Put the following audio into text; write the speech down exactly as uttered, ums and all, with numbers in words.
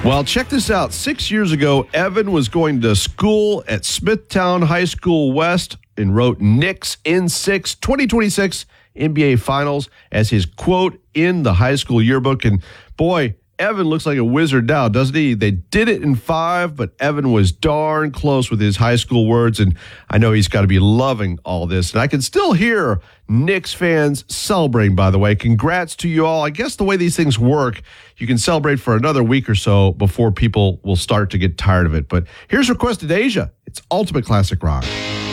Well, check this out. Six years ago, Evan was going to school at Smithtown High School West and wrote Knicks in six twenty twenty-six N B A Finals as his quote in the high school yearbook. And boy, Evan looks like a wizard now, doesn't he? They did it in five, but Evan was darn close with his high school words, and I know he's got to be loving all this. And I can still hear Knicks fans celebrating, by the way. Congrats to you all. I guess the way these things work, you can celebrate for another week or so before people will start to get tired of it. But here's Requested Asia. It's Ultimate Classic Rock.